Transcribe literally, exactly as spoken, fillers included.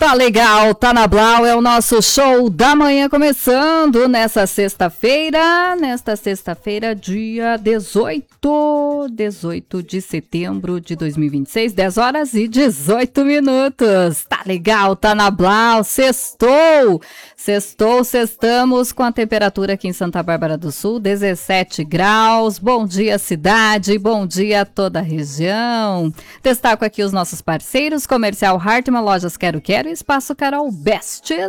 Tá legal, tá na Blau, é o nosso show da manhã começando nessa sexta-feira, nesta sexta-feira, dia dezoito, dezoito de setembro de dois mil e vinte e seis, dez horas e dezoito minutos. Tá legal, tá na Blau, sextou, sextou, sextamos com a temperatura aqui em Santa Bárbara do Sul, dezessete graus. Bom dia, cidade, bom dia a toda a região. Destaco aqui os nossos parceiros, Comercial Hartmann, Lojas Quero Quero e Espaço Carol Best.